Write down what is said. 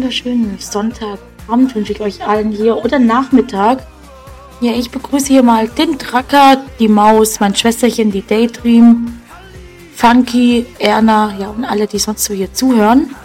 wunderschönen Sonntagabend wünsche ich euch allen hier oder Nachmittag. Ja, ich begrüße hier mal den Dracker, die Maus, mein Schwesterchen, die Daydream, Funky, Erna, ja und alle, die sonst so hier zuhören.